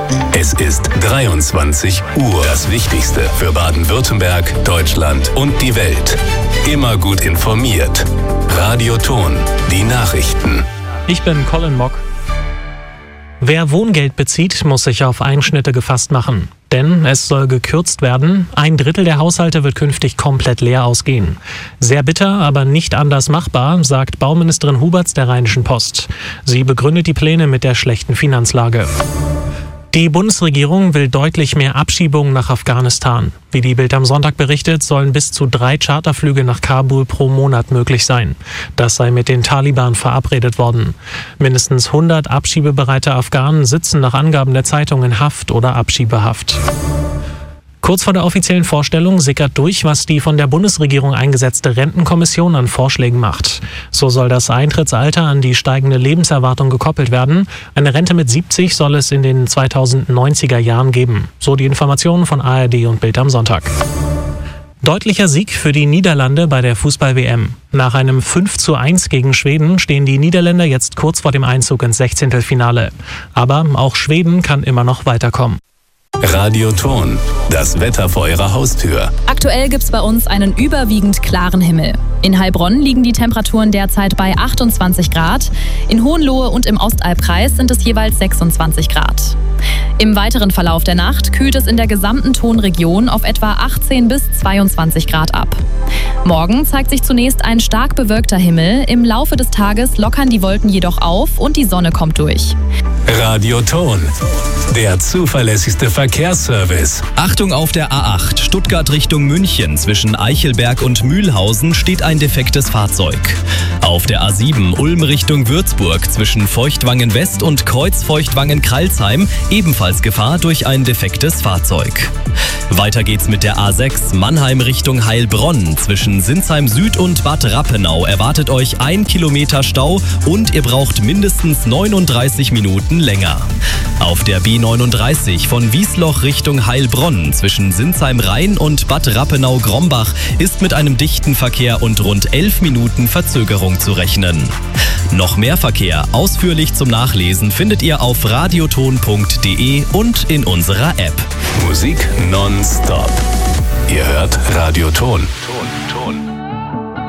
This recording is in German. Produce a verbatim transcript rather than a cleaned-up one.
Es ist dreiundzwanzig Uhr. Das Wichtigste für Baden-Württemberg, Deutschland und die Welt. Immer gut informiert. Radio Ton, die Nachrichten. Ich bin Colin Mock. Wer Wohngeld bezieht, muss sich auf Einschnitte gefasst machen. Denn es soll gekürzt werden. Ein Drittel der Haushalte wird künftig komplett leer ausgehen. Sehr bitter, aber nicht anders machbar, sagt Bauministerin Huberts der Rheinischen Post. Sie begründet die Pläne mit der schlechten Finanzlage. Die Bundesregierung will deutlich mehr Abschiebungen nach Afghanistan. Wie die Bild am Sonntag berichtet, sollen bis zu drei Charterflüge nach Kabul pro Monat möglich sein. Das sei mit den Taliban verabredet worden. Mindestens hundert abschiebebereite Afghanen sitzen nach Angaben der Zeitung in Haft oder Abschiebehaft. Kurz vor der offiziellen Vorstellung sickert durch, was die von der Bundesregierung eingesetzte Rentenkommission an Vorschlägen macht. So soll das Eintrittsalter an die steigende Lebenserwartung gekoppelt werden. Eine Rente mit siebzig soll es in den zweitausendneunziger Jahren geben. So die Informationen von A R D und Bild am Sonntag. Deutlicher Sieg für die Niederlande bei der Fußball-W M. Nach einem fünf zu eins gegen Schweden stehen die Niederländer jetzt kurz vor dem Einzug ins Sechzehntelfinale. Aber auch Schweden kann immer noch weiterkommen. Radio Ton, das Wetter vor Ihrer Haustür. Aktuell gibt es bei uns einen überwiegend klaren Himmel. In Heilbronn liegen die Temperaturen derzeit bei achtundzwanzig Grad. In Hohenlohe und im Ostalbkreis sind es jeweils sechsundzwanzig Grad. Im weiteren Verlauf der Nacht kühlt es in der gesamten Tonregion auf etwa achtzehn bis zweiundzwanzig Grad ab. Morgen zeigt sich zunächst ein stark bewölkter Himmel. Im Laufe des Tages lockern die Wolken jedoch auf und die Sonne kommt durch. Radio Ton, der zuverlässigste Verkehrsservice. Achtung auf der A acht, Stuttgart Richtung München. Zwischen Eichelberg und Mühlhausen steht ein defektes Fahrzeug. Auf der A sieben, Ulm Richtung Würzburg. Zwischen Feuchtwangen West und Kreuz-Feuchtwangen-Kralsheim ebenfalls Gefahr durch ein defektes Fahrzeug. Weiter geht's mit der A sechs, Mannheim Richtung Heilbronn. Zwischen Sinsheim Süd und Bad Rappenau erwartet euch ein Kilometer Stau und ihr braucht mindestens neununddreißig Minuten länger. Auf der B neununddreißig von Wiesloch Richtung Heilbronn zwischen Sinsheim-Rhein und Bad Rappenau-Grombach ist mit einem dichten Verkehr und rund elf Minuten Verzögerung zu rechnen. Noch mehr Verkehr ausführlich zum Nachlesen findet ihr auf radioton punkt de und in unserer App. Musik nonstop. Ihr hört Radio Ton. Ton, Ton.